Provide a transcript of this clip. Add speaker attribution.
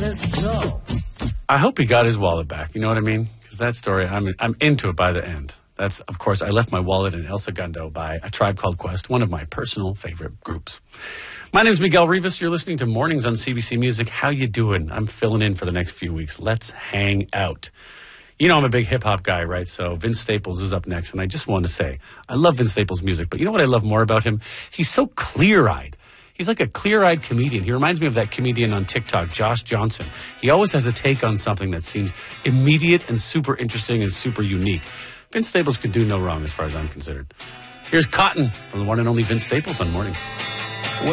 Speaker 1: Let's go.
Speaker 2: I hope he got his wallet back. You know what I mean? Because that story, I'm into it by the end. That's, of course, I left my wallet in El Segundo by A Tribe Called Quest, one of my personal favorite groups. My name is Miguel Rivas. You're listening to Mornings on CBC Music. How you doing? I'm filling in for the next few weeks. Let's hang out. You know I'm a big hip-hop guy, right? So Vince Staples is up next, and I just want to say, I love Vince Staples' music, but you know what I love more about him? He's so clear-eyed. He's like a clear-eyed comedian. He reminds me of that comedian on TikTok, Josh Johnson. He always has a take on something that seems immediate and super interesting and super unique. Vince Staples could do no wrong as far as I'm concerned. Here's Cotton from the one and only Vince Staples on Mornings.